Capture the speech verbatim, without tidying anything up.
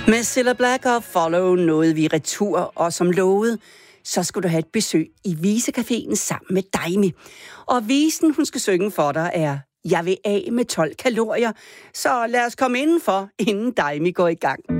Med Cilla Black og Follow nåede vi retur, og som lovet, så skal du have et besøg i Visecaféen sammen med Daimi. Og visen, hun skal synge for dig, er Jeg vil af med tolv kalorier, så lad os komme indenfor, inden Daimi går i gang.